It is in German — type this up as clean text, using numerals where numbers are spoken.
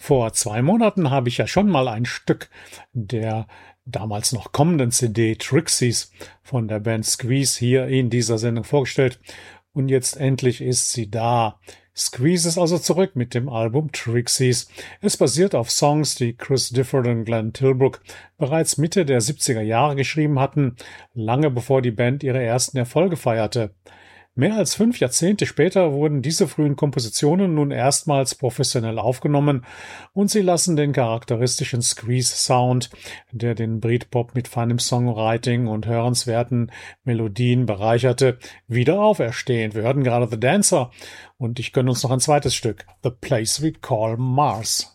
Vor 2 Monaten habe ich ja schon mal ein Stück der damals noch kommenden CD Trixies von der Band Squeeze hier in dieser Sendung vorgestellt. Und jetzt endlich ist sie da. Squeeze ist also zurück mit dem Album Trixies. Es basiert auf Songs, die Chris Difford und Glenn Tilbrook bereits Mitte der 70er Jahre geschrieben hatten, lange bevor die Band ihre ersten Erfolge feierte. Mehr als 5 Jahrzehnte später wurden diese frühen Kompositionen nun erstmals professionell aufgenommen und sie lassen den charakteristischen Squeeze-Sound, der den Britpop mit feinem Songwriting und hörenswerten Melodien bereicherte, wieder auferstehen. Wir hörten gerade The Dancer und ich gönne uns noch ein zweites Stück, The Place We Call Mars.